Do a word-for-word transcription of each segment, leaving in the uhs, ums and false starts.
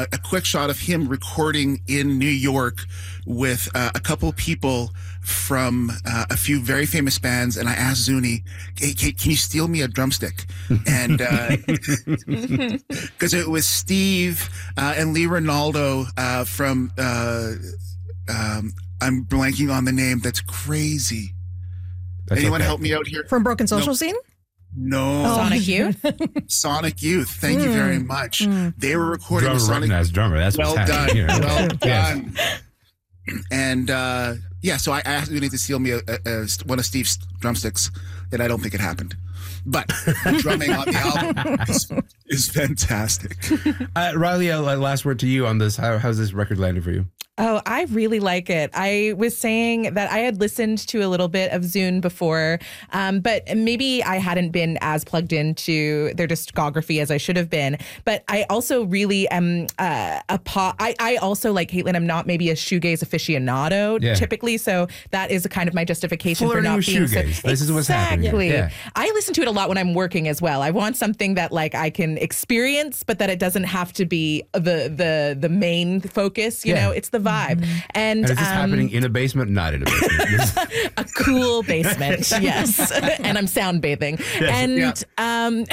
a, a quick shot of him recording in New York with uh, a couple people from uh, a few very famous bands, and I asked Zuni, hey, can, can you steal me a drumstick? And because uh, it was Steve uh, and Lee Ronaldo uh, from, uh, um, I'm blanking on the name, that's crazy. That's Anyone okay. help me out here? From Broken Social no. Scene? No. Oh. Sonic Youth? Sonic Youth. Thank mm. you very much. Mm. They were recording drummer Sonic as drummer. That's well what's done. Here. Well done. And uh, yeah, so I asked you to steal me a, a, a, one of Steve's drumsticks, and I don't think it happened. But the drumming on the album is, is fantastic. Uh, Riley, a last word to you on this. How, how's this record landing for you? Oh, I really like it. I was saying that I had listened to a little bit of Zune before, um, but maybe I hadn't been as plugged into their discography as I should have been. But I also really am uh, a pop. I, I also, like Caitlin, I'm not maybe a shoegaze aficionado yeah. typically. So that is a kind of my justification Flirting for not with being so. Shoegaze. This is what's exactly. happening. Yeah. I listen to it a lot when I'm working as well. I want something that like I can experience, but that it doesn't have to be the the the main focus. You yeah. know, it's the vibe. Mm-hmm. And, and is this um, happening in a basement? Not in a basement. A cool basement, yes. And I'm sound bathing. Yes. And yeah. um,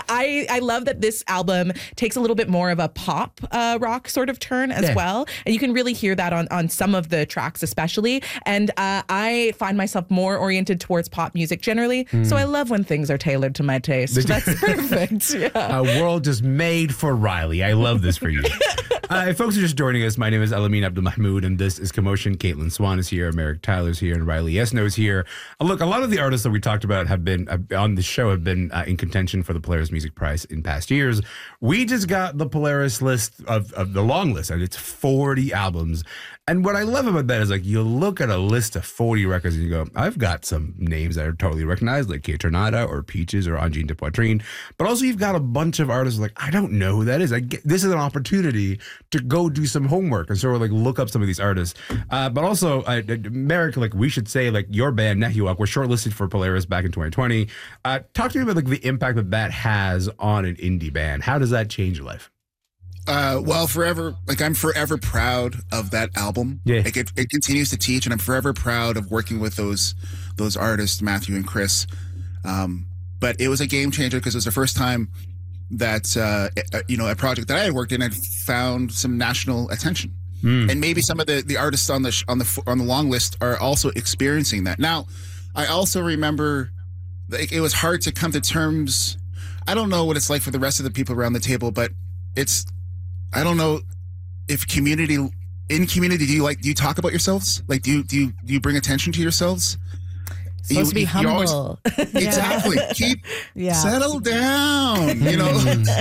I I love that this album takes a little bit more of a pop uh, rock sort of turn as yeah. well. And you can really hear that on, on some of the tracks especially. And uh, I find myself more oriented towards pop music generally. Mm. So I love when things are tailored to my taste. That's perfect. Yeah. A world just made for Riley. I love this for you. Uh, if folks are just joining us, my name is Elamin Abdelmahmoud, and this is Commotion. Caitlin Swan is here, Merrick Tyler's here, and Riley Esno is here. Uh, look, a lot of the artists that we talked about have been uh, on the show have been uh, in contention for the Polaris Music Prize in past years. We just got the Polaris list of, of the long list, and it's forty albums. And what I love about that is, like, you look at a list of forty records and you go, I've got some names that are totally recognized, like Kate Tornada or Peaches or Angine de Poitrine. But also you've got a bunch of artists like, I don't know who that is. I get, this is an opportunity to go do some homework and sort of like look up some of these artists. Uh, but also, uh, Merrick, like we should say, like your band, Nehiwak, was shortlisted for Polaris back in twenty twenty. Uh, talk to me about like the impact that that has on an indie band. How does that change your life? Uh, well, forever, like I'm forever proud of that album. Yeah. Like it, it continues to teach, and I'm forever proud of working with those those artists, Matthew and Chris. Um, but it was a game changer because it was the first time that uh, you know, a project that I had worked in had found some national attention, mm. and maybe some of the, the artists on the on the on the long list are also experiencing that. Now, I also remember like, it was hard to come to terms. I don't know what it's like for the rest of the people around the table, but it's. I don't know if community in community, do you like, do you talk about yourselves? Like, do you, do you, do you bring attention to yourselves? Supposed you, to be humble. Always, exactly. Keep, yeah. settle down, you know?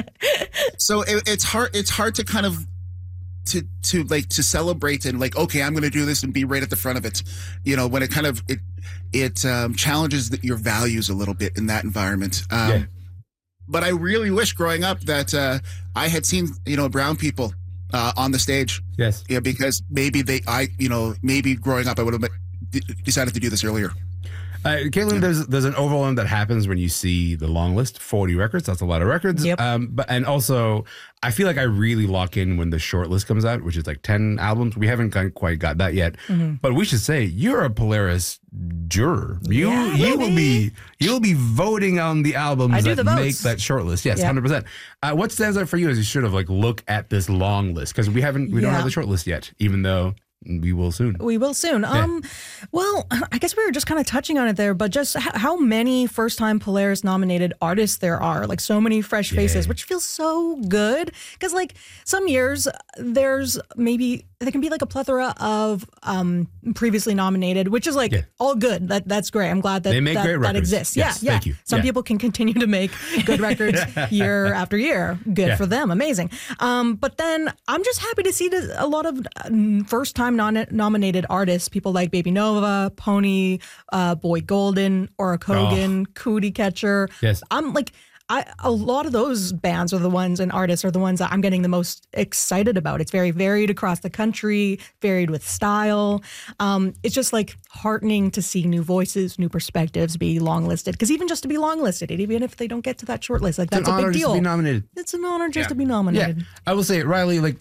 So it, it's hard, it's hard to kind of, to, to like, to celebrate and like, okay, I'm going to do this and be right at the front of it. You know, when it kind of, it, it um, challenges the, your values a little bit in that environment. Um, yeah. But I really wish growing up that uh, I had seen, you know, brown people uh, on the stage. Yes. Yeah, because maybe they, I, you know, maybe growing up I would have d- decided to do this earlier. Uh, Caitlin, yeah. there's there's an overwhelm that happens when you see the long list, forty records. That's a lot of records. Yep. Um, but and also, I feel like I really lock in when the short list comes out, which is like ten albums. We haven't quite got that yet. Mm-hmm. But we should say you're a Polaris juror. You yeah, you will be you'll be voting on the albums that make that short list. Yes, one hundred percent. Uh, what stands out for you as you should have like look at this long list because we haven't we yeah. don't have the short list yet, even though. We will soon. We will soon. Yeah. Um, well, I guess we were just kind of touching on it there, but just h- how many first-time Polaris nominated artists there are, like so many fresh faces, yeah. which feels so good. Because like some years there's maybe there can be like a plethora of um, previously nominated, which is like yeah. all good. That that's great. I'm glad that they make that, great that exists. Yes, yeah, yeah. Thank you. Some yeah. people can continue to make good records year after year. Good yeah. for them. Amazing. Um, but then I'm just happy to see that a lot of first-time Non- nominated artists, people like Baby Nova, Pony, uh, Boy Golden, Aura Kogan, oh. Cootie Catcher. Yes. I'm like, I, a lot of those bands are the ones and artists are the ones that I'm getting the most excited about. It's very varied across the country, varied with style. Um, it's just like heartening to see new voices, new perspectives be longlisted. Because even just to be longlisted, even if they don't get to that short list, like it's that's a big deal. Just to be nominated. It's an honor just yeah. to be nominated. Yeah. I will say, Riley, like